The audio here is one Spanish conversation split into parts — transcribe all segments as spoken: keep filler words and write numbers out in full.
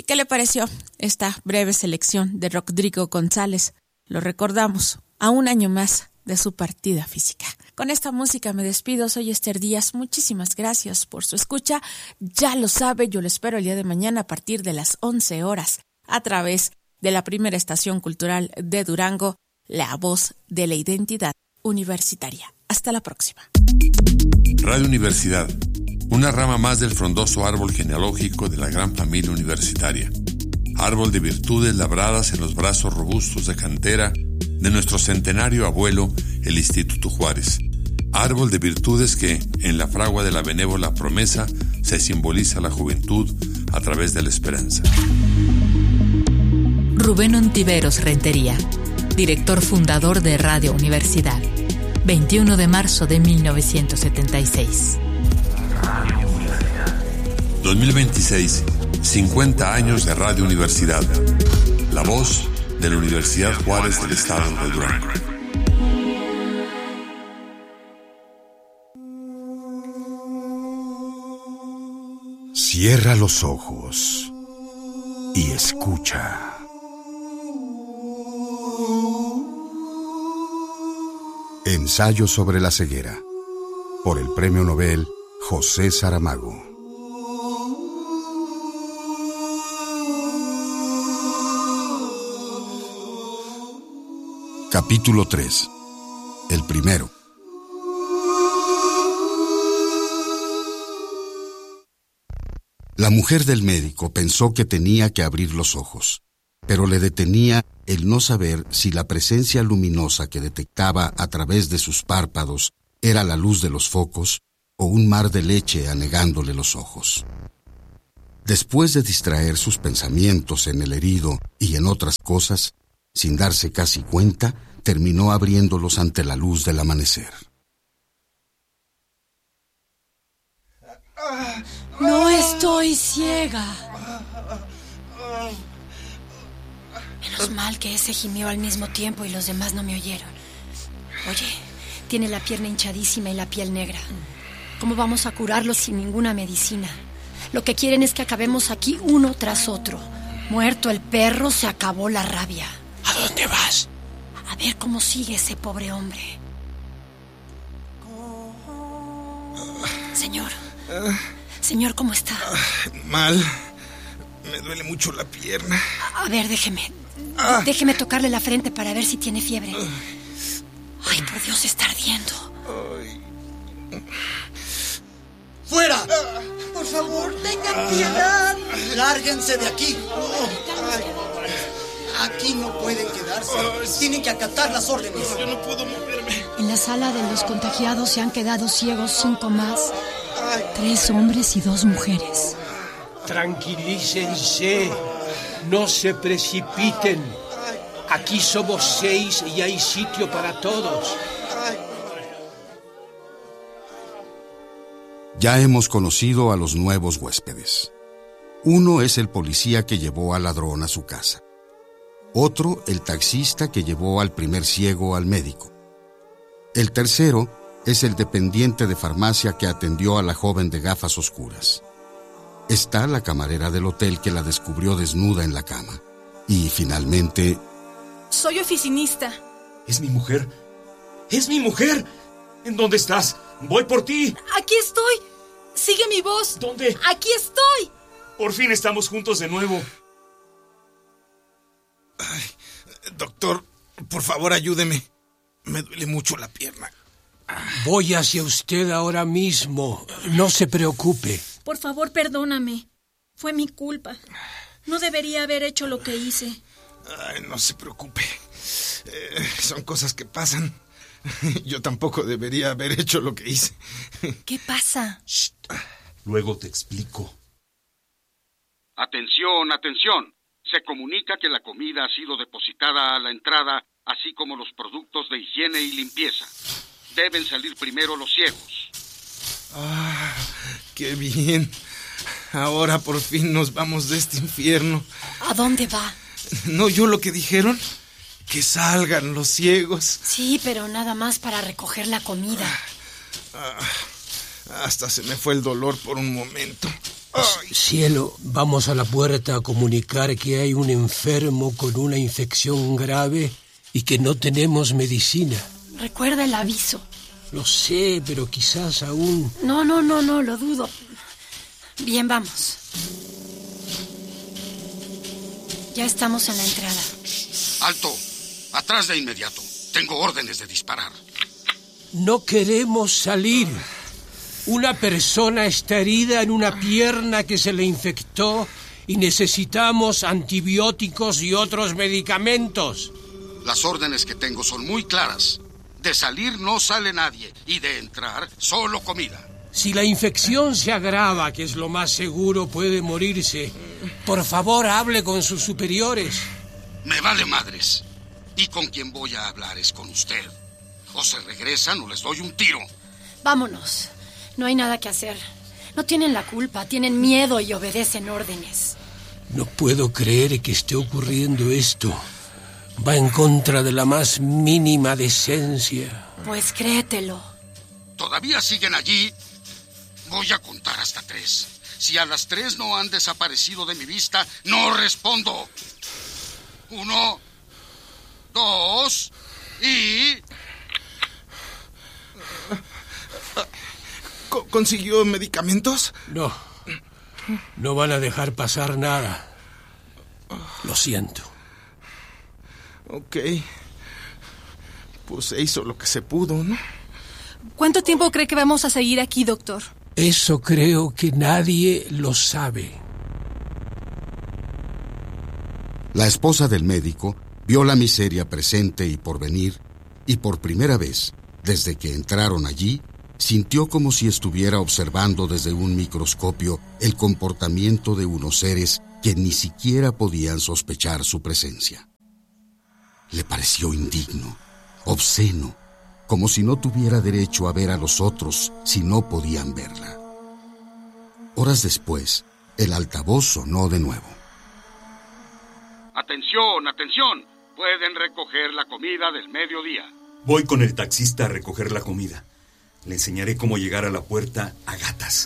¿Y qué le pareció esta breve selección de Rodrigo González? Lo recordamos a un año más de su partida física. Con esta música me despido, soy Esther Díaz, muchísimas gracias por su escucha. Ya lo sabe, yo lo espero el día de mañana a partir de las once horas a través de la primera estación cultural de Durango, La Voz de la Identidad Universitaria. Hasta la próxima. Radio Universidad, una rama más del frondoso árbol genealógico de la gran familia universitaria. Árbol de virtudes labradas en los brazos robustos de cantera de nuestro centenario abuelo, el Instituto Juárez. Árbol de virtudes que, en la fragua de la benévola promesa, se simboliza la juventud a través de la esperanza. Rubén Ontiveros Rentería, director fundador de Radio Universidad, veintiuno de marzo de mil novecientos setenta y seis. Radio Universidad. dos mil veintiséis, cincuenta años de Radio Universidad. La voz de la Universidad Juárez del Estado de Durango. Cierra los ojos y escucha. Ensayo sobre la ceguera, por el Premio Nobel José Saramago. Capítulo tres. El primero. La mujer del médico pensó que tenía que abrir los ojos, pero le detenía el no saber si la presencia luminosa que detectaba a través de sus párpados era la luz de los focos o un mar de leche anegándole los ojos. Después de distraer sus pensamientos en el herido y en otras cosas, sin darse casi cuenta, terminó abriéndolos ante la luz del amanecer. No estoy ciega. Menos mal que ese gimió al mismo tiempo y los demás no me oyeron. Oye, tiene la pierna hinchadísima y la piel negra. ¿Cómo vamos a curarlo sin ninguna medicina? Lo que quieren es que acabemos aquí uno tras otro. Muerto el perro, se acabó la rabia. ¿A dónde vas? A ver cómo sigue ese pobre hombre. Señor. Señor, ¿cómo está? Mal. Me duele mucho la pierna. A ver, déjeme. Déjeme tocarle la frente para ver si tiene fiebre. Ay, por Dios, está ardiendo. ¡Fuera! Por favor, tengan piedad. Lárguense de aquí. Aquí no pueden quedarse. Tienen que acatar las órdenes. Yo no puedo moverme. En la sala de los contagiados se han quedado ciegos cinco más. Tres hombres y dos mujeres. Tranquilícense. No se precipiten. Aquí somos seis y hay sitio para todos. Ya hemos conocido a los nuevos huéspedes. Uno es el policía que llevó al ladrón a su casa. Otro, el taxista que llevó al primer ciego al médico. El tercero es el dependiente de farmacia que atendió a la joven de gafas oscuras. Está la camarera del hotel que la descubrió desnuda en la cama. Y finalmente... Soy oficinista. ¿Es mi mujer? ¡Es mi mujer! ¿En dónde estás? ¡Voy por ti! ¡Aquí estoy! ¡Sigue mi voz! ¿Dónde? ¡Aquí estoy! Por fin estamos juntos de nuevo. Ay, doctor, por favor, ayúdeme. Me duele mucho la pierna. Voy hacia usted ahora mismo. No se preocupe. Por favor, perdóname. Fue mi culpa. No debería haber hecho lo que hice. Ay, no se preocupe. Eh, son cosas que pasan. Yo tampoco debería haber hecho lo que hice. ¿Qué pasa? Shh. Luego te explico. Atención, atención. Se comunica que la comida ha sido depositada a la entrada, así como los productos de higiene y limpieza. Deben salir primero los ciegos. Ah, qué bien. Ahora por fin nos vamos de este infierno. ¿A dónde va? ¿No oyó lo que dijeron? Que salgan los ciegos. Sí, pero nada más para recoger la comida. Ah, hasta se me fue el dolor por un momento. Ay. Cielo, vamos a la puerta a comunicar que hay un enfermo con una infección grave y que no tenemos medicina. Recuerda el aviso. Lo sé, pero quizás aún... No, no, no, no, lo dudo. Bien, vamos. Ya estamos en la entrada. ¡Alto! Atrás de inmediato. Tengo órdenes de disparar. No queremos salir. Una persona está herida en una pierna que se le infectó y necesitamos antibióticos y otros medicamentos. Las órdenes que tengo son muy claras. De salir no sale nadie y de entrar solo comida. Si la infección se agrava, que es lo más seguro, puede morirse. Por favor, hable con sus superiores. Me vale madres. Y con quien voy a hablar es con usted. O se regresan o les doy un tiro. Vámonos. No hay nada que hacer. No tienen la culpa, tienen miedo y obedecen órdenes. No puedo creer que esté ocurriendo esto. Va en contra de la más mínima decencia. Pues créetelo. ¿Todavía siguen allí? Voy a contar hasta tres. Si a las tres no han desaparecido de mi vista, no respondo. Uno, dos y... ¿Consiguió medicamentos? No. No van a dejar pasar nada. Lo siento. Ok. Pues se hizo lo que se pudo, ¿no? ¿Cuánto tiempo cree que vamos a seguir aquí, doctor? Eso creo que nadie lo sabe. La esposa del médico vio la miseria presente y por venir, y por primera vez, desde que entraron allí, sintió como si estuviera observando desde un microscopio el comportamiento de unos seres que ni siquiera podían sospechar su presencia. Le pareció indigno, obsceno, como si no tuviera derecho a ver a los otros si no podían verla. Horas después, el altavoz sonó de nuevo. Atención, atención. Pueden recoger la comida del mediodía. Voy con el taxista a recoger la comida. Le enseñaré cómo llegar a la puerta a gatas.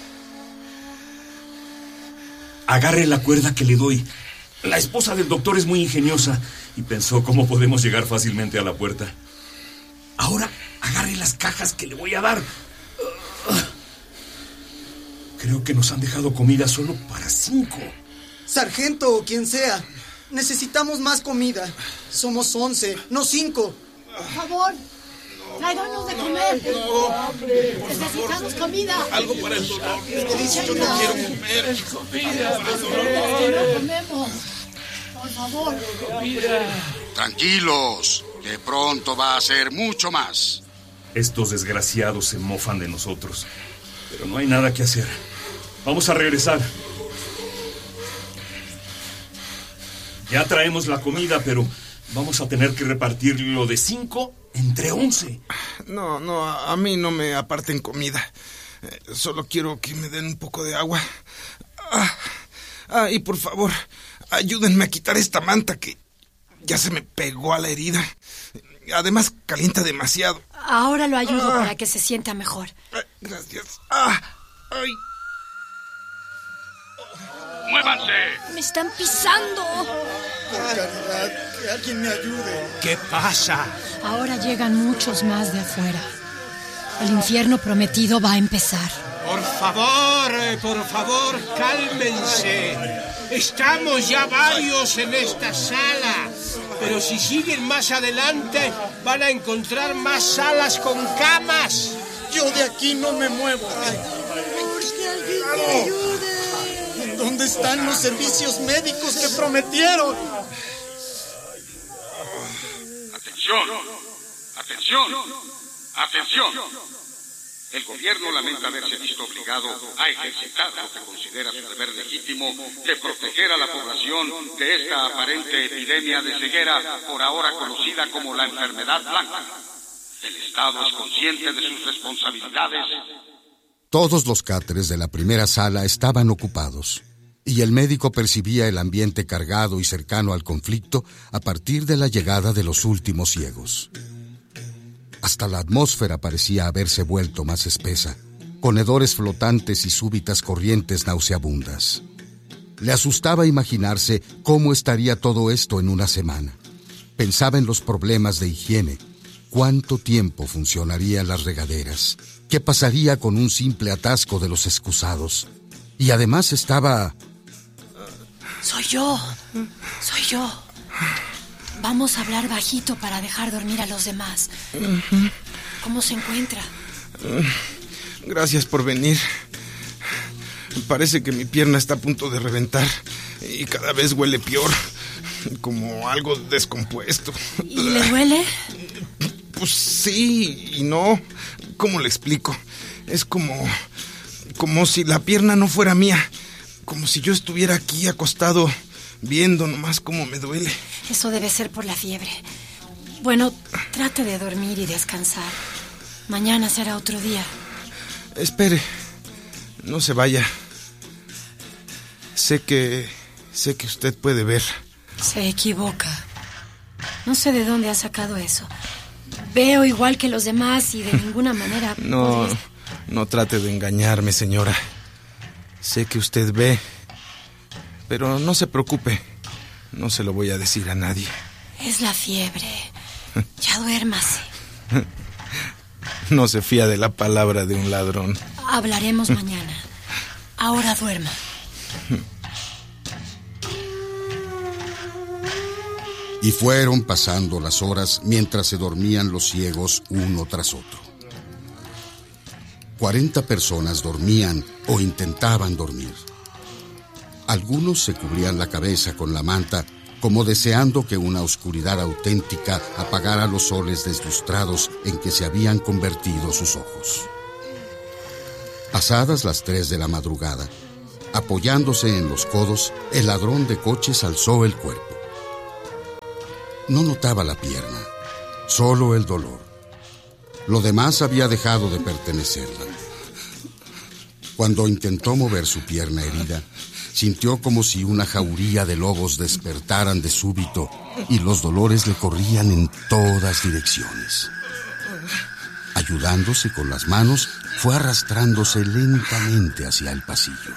Agarre la cuerda que le doy. La esposa del doctor es muy ingeniosa y pensó cómo podemos llegar fácilmente a la puerta. Ahora agarre las cajas que le voy a dar. Creo que nos han dejado comida solo para cinco. Sargento o quien sea, necesitamos más comida. Somos once, no cinco. Por favor, tráiganos de comer. No, necesitamos comida. Algo para el dolor. Yo no quiero comer. Comida. No comemos. Por favor. Comida. Tranquilos, que pronto va a ser mucho más. Estos desgraciados se mofan de nosotros, pero no hay nada que hacer. Vamos a regresar. Ya traemos la comida, pero vamos a tener que repartirlo de cinco entre once. No, no, a mí no me aparten comida. Eh, solo quiero que me den un poco de agua. Ah, ah, y por favor, ayúdenme a quitar esta manta que ya se me pegó a la herida. Además, calienta demasiado. Ahora lo ayudo ah. para que se sienta mejor. Ah, gracias. Ah, ay. ¡Muévanse! ¡Me están pisando! Por caridad, que alguien me ayude. ¿Qué pasa? Ahora llegan muchos más de afuera. El infierno prometido va a empezar. Por favor, por favor, cálmense. Estamos ya varios en esta sala. Pero si siguen más adelante, van a encontrar más salas con camas. Yo de aquí no me muevo. Ay, que alguien me ayude. ¿Dónde están los servicios médicos que prometieron? Atención, atención, atención. El gobierno lamenta haberse visto obligado a ejercitar lo que considera su deber legítimo de proteger a la población de esta aparente epidemia de ceguera, por ahora conocida como la enfermedad blanca. El Estado es consciente de sus responsabilidades. Todos los cáteres de la primera sala estaban ocupados, y el médico percibía el ambiente cargado y cercano al conflicto a partir de la llegada de los últimos ciegos. Hasta la atmósfera parecía haberse vuelto más espesa, con hedores flotantes y súbitas corrientes nauseabundas. Le asustaba imaginarse cómo estaría todo esto en una semana. Pensaba en los problemas de higiene. ¿Cuánto tiempo funcionarían las regaderas? ¿Qué pasaría con un simple atasco de los excusados? Y además estaba... Soy yo. Soy yo. Vamos a hablar bajito para dejar dormir a los demás. ¿Cómo se encuentra? Gracias por venir. Parece que mi pierna está a punto de reventar y cada vez huele peor, como algo descompuesto. ¿Y le duele? Pues sí y no. ¿Cómo le explico? Es como... como si la pierna no fuera mía. Como si yo estuviera aquí acostado viendo nomás cómo me duele. Eso debe ser por la fiebre. Bueno, trate de dormir y descansar. Mañana será otro día. Espere. No se vaya. Sé que... sé que usted puede ver. Se equivoca. No sé de dónde ha sacado eso. Veo igual que los demás y de ninguna manera... No, podría... no trate de engañarme, señora. Sé que usted ve, pero no se preocupe. No se lo voy a decir a nadie. Es la fiebre. Ya duérmase. No se fía de la palabra de un ladrón. Hablaremos mañana. Ahora duerma. Y fueron pasando las horas mientras se dormían los ciegos uno tras otro. Cuarenta personas dormían o intentaban dormir. Algunos se cubrían la cabeza con la manta, como deseando que una oscuridad auténtica apagara los soles deslustrados en que se habían convertido sus ojos. Pasadas las tres de la madrugada, apoyándose en los codos, el ladrón de coches alzó el cuerpo. No notaba la pierna, solo el dolor. Lo demás había dejado de pertenecerla. Cuando intentó mover su pierna herida, sintió como si una jauría de lobos despertaran de súbito y los dolores le corrían en todas direcciones. Ayudándose con las manos, fue arrastrándose lentamente hacia el pasillo.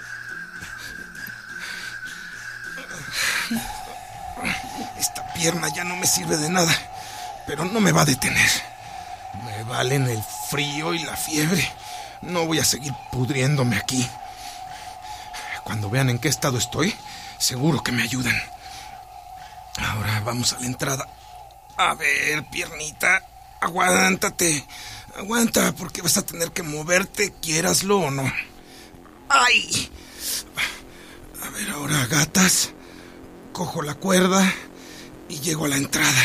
Esta pierna ya no me sirve de nada, pero no me va a detener. Me valen el frío y la fiebre. No voy a seguir pudriéndome aquí. Cuando vean en qué estado estoy, seguro que me ayudan. Ahora vamos a la entrada. A ver, piernita, aguántate. Aguanta, porque vas a tener que moverte, quieraslo o no. ¡Ay! A ver, ahora, gatas. Cojo la cuerda y llego a la entrada.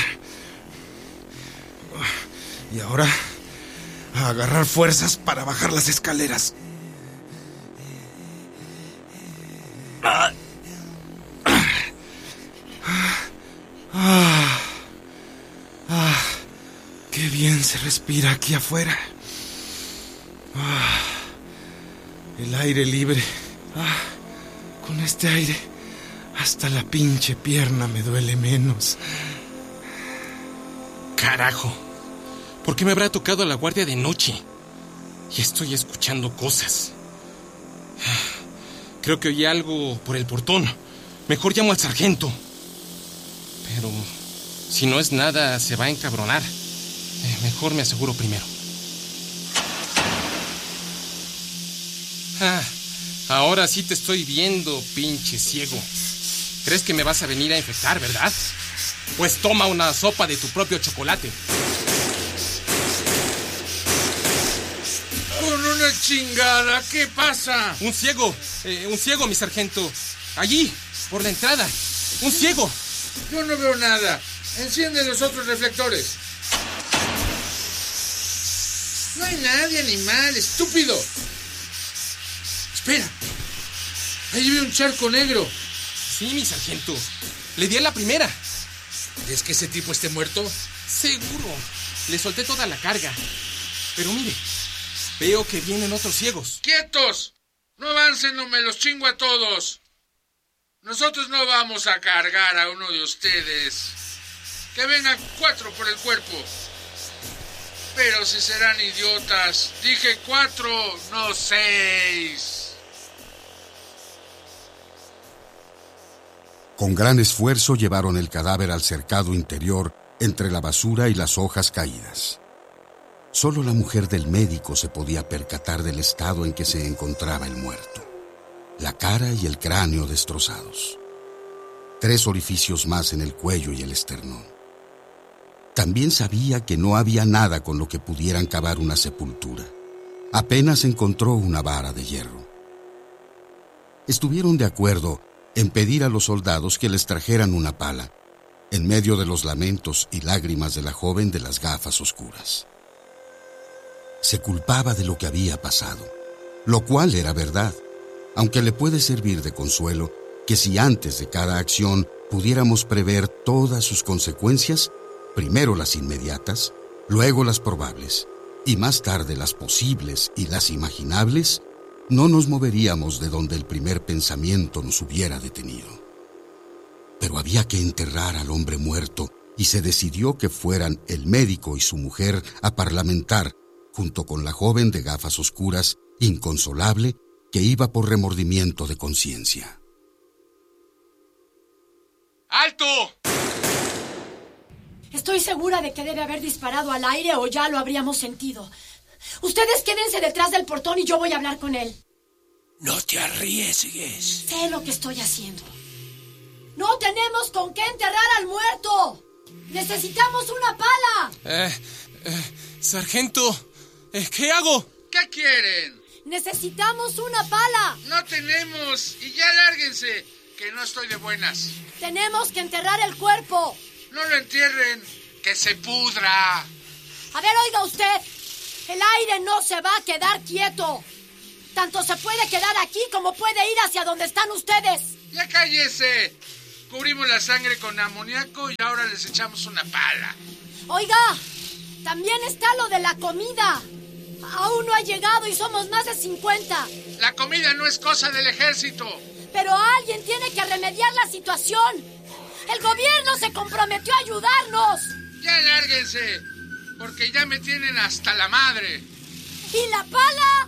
Y ahora, a agarrar fuerzas para bajar las escaleras. Ah, ah, ah, qué bien se respira aquí afuera. Ah, el aire libre. Ah, con este aire, hasta la pinche pierna me duele menos. Carajo, ¿por qué me habrá tocado la guardia de noche? Y estoy escuchando cosas. Creo que oí algo por el portón. Mejor llamo al sargento. Pero si no es nada, se va a encabronar. Eh, mejor me aseguro primero. Ah, ahora sí te estoy viendo, pinche ciego. ¿Crees que me vas a venir a infectar, verdad? Pues toma una sopa de tu propio chocolate. Con una chingada, ¿qué pasa? Un ciego, eh, un ciego, mi sargento. Allí, por la entrada. Un ciego. Yo no veo nada. Enciende los otros reflectores. No hay nadie, animal, estúpido. Espera. Ahí veo un charco negro. Sí, mi sargento. Le di a la primera. ¿Es que ese tipo esté muerto? Seguro. Le solté toda la carga. Pero mire, veo que vienen otros ciegos. ¡Quietos! No avancen o me los chingo a todos. Nosotros no vamos a cargar a uno de ustedes. Que vengan cuatro por el cuerpo. Pero si serán idiotas, dije cuatro, no seis. Con gran esfuerzo llevaron el cadáver al cercado interior entre la basura y las hojas caídas. Solo la mujer del médico se podía percatar del estado en que se encontraba el muerto. La cara y el cráneo destrozados. Tres orificios más en el cuello y el esternón. También sabía que no había nada con lo que pudieran cavar una sepultura. Apenas encontró una vara de hierro. Estuvieron de acuerdo en pedir a los soldados que les trajeran una pala, en medio de los lamentos y lágrimas de la joven de las gafas oscuras. Se culpaba de lo que había pasado, lo cual era verdad, aunque le puede servir de consuelo que si antes de cada acción pudiéramos prever todas sus consecuencias, primero las inmediatas, luego las probables, y más tarde las posibles y las imaginables, no nos moveríamos de donde el primer pensamiento nos hubiera detenido. Pero había que enterrar al hombre muerto y se decidió que fueran el médico y su mujer a parlamentar, junto con la joven de gafas oscuras, inconsolable, que iba por remordimiento de conciencia. ¡Alto! Estoy segura de que debe haber disparado al aire o ya lo habríamos sentido. Ustedes quédense detrás del portón y yo voy a hablar con él. No te arriesgues. Sé lo que estoy haciendo. ¡No tenemos con qué enterrar al muerto! ¡Necesitamos una pala! Eh, eh, sargento, eh, ¿qué hago? ¿Qué quieren? ¡Necesitamos una pala! No tenemos, y ya lárguense, que no estoy de buenas. ¡Tenemos que enterrar el cuerpo! No lo entierren, que se pudra. A ver, oiga usted, el aire no se va a quedar quieto. Tanto se puede quedar aquí como puede ir hacia donde están ustedes. Ya cállese. Cubrimos la sangre con amoníaco y ahora les echamos una pala. Oiga, también está lo de la comida. Aún no ha llegado y somos más de cincuenta. La comida no es cosa del ejército. Pero alguien tiene que remediar la situación. El gobierno se comprometió a ayudarnos. Ya lárguense, porque ya me tienen hasta la madre. ¿Y la pala?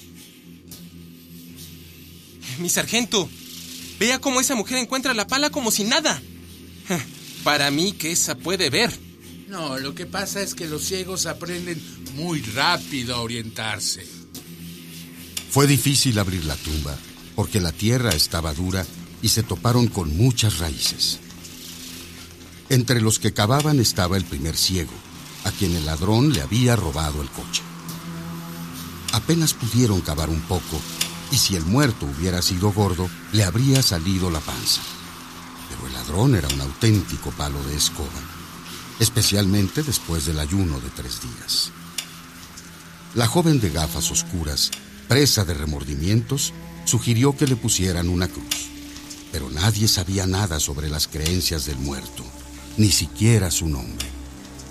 Mi sargento, vea cómo esa mujer encuentra la pala como si nada. Para mí que esa puede ver. No, lo que pasa es que los ciegos aprenden muy rápido a orientarse. Fue difícil abrir la tumba, porque la tierra estaba dura y se toparon con muchas raíces. Entre los que cavaban estaba el primer ciego, a quien el ladrón le había robado el coche. Apenas pudieron cavar un poco, y si el muerto hubiera sido gordo, le habría salido la panza. Pero el ladrón era un auténtico palo de escoba, especialmente después del ayuno de tres días. La joven de gafas oscuras, presa de remordimientos, sugirió que le pusieran una cruz, pero nadie sabía nada sobre las creencias del muerto, ni siquiera su nombre.